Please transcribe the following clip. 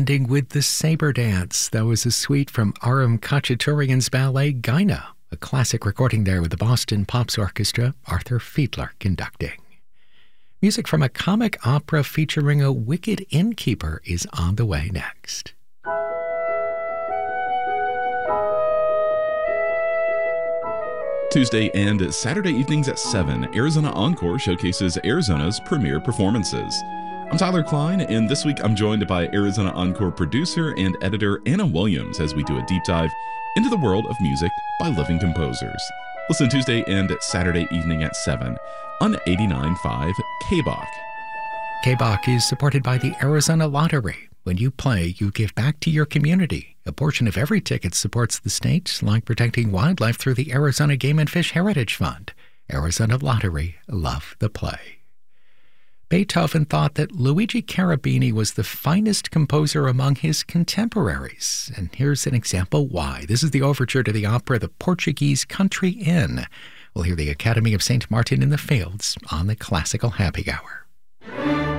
ending with the Saber Dance. That was a suite from Aram Khachaturian's ballet Gaina, a classic recording there with the Boston Pops Orchestra, Arthur Fiedler conducting. Music from a comic opera featuring a wicked innkeeper is on the way next. Tuesday and Saturday evenings at 7, Arizona Encore showcases Arizona's premier performances. I'm Tyler Klein, and this week I'm joined by Arizona Encore producer and editor Anna Williams as we do a deep dive into the world of music by living composers. Listen Tuesday and Saturday evening at 7 on 89.5 KBOC. KBOC is supported by the Arizona Lottery. When you play, you give back to your community. A portion of every ticket supports the state, like protecting wildlife through the Arizona Game and Fish Heritage Fund. Arizona Lottery, love the play. Beethoven thought that Luigi Cherubini was the finest composer among his contemporaries. And here's an example why. This is the overture to the opera The Portuguese Country Inn. We'll hear the Academy of St. Martin in the Fields on the Classical Happy Hour.